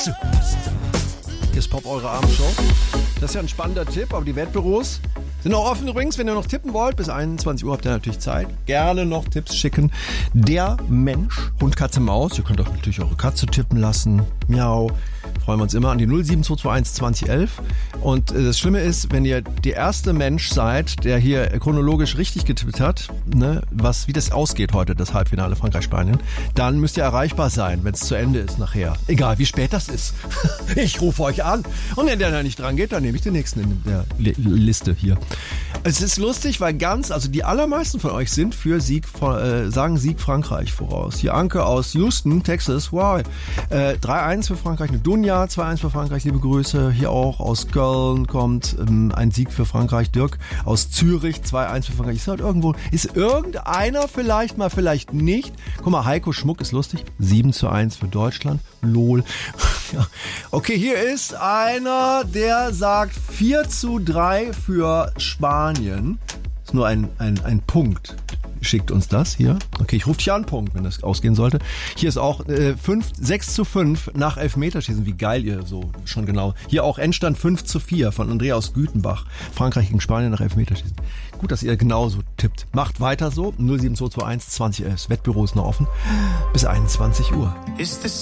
Hier ist Pop, eure Abendshow. Das ist ja ein spannender Tipp, aber die Wettbüros sind auch offen übrigens, wenn ihr noch tippen wollt. Bis 21 Uhr habt ihr natürlich Zeit. Gerne noch Tipps schicken. Der Mensch, Hund, Katze, Maus. Ihr könnt auch natürlich eure Katze tippen lassen. Miau. Freuen wir uns immer an die 07221 2011. Und das Schlimme ist, wenn ihr der erste Mensch seid, der hier chronologisch richtig getippt hat, ne, wie das ausgeht heute, das Halbfinale Frankreich-Spanien, dann müsst ihr erreichbar sein, wenn es zu Ende ist nachher. Egal, wie spät das ist. Ich rufe euch an. Und wenn der da nicht dran geht, dann nehme ich den nächsten in der Liste hier. Es ist lustig, weil die allermeisten von euch sind für sagen Sieg Frankreich voraus. Hier Anke aus Houston, Texas, wow. 3-1 für Frankreich, eine Dunja, 2-1 für Frankreich, liebe Grüße. Hier auch aus Köln kommt ein Sieg für Frankreich. Dirk aus Zürich, 2-1 für Frankreich. Ist irgendeiner vielleicht mal, vielleicht nicht. Guck mal, Heiko Schmuck ist lustig. 7-1 für Deutschland. LOL. Okay, hier ist einer, der sagt 4-3 für Spanien. Ist nur ein Punkt. Schickt uns das hier. Okay, ich rufe dich an, Punkt, wenn das ausgehen sollte. Hier ist auch 6-5 nach Elfmeterschießen. Wie geil ihr so schon genau. Hier auch Endstand 5-4 von Andrea aus Gütenbach. Frankreich gegen Spanien nach Elfmeterschießen. Gut, dass ihr genauso tippt. Macht weiter so. 07221 2011. Das Wettbüro ist noch offen. Bis 21 Uhr.